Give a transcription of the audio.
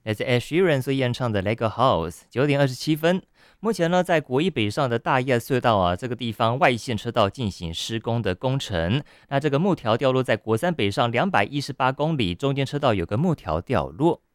来自 Ed Sheeran 所演唱的《Lego House》9点27分。目前呢，在国一北上的大叶隧道啊，这个地方外线车道进行施工的工程。那这个木条掉落在国三北上218公里，中间车道有个木条掉落。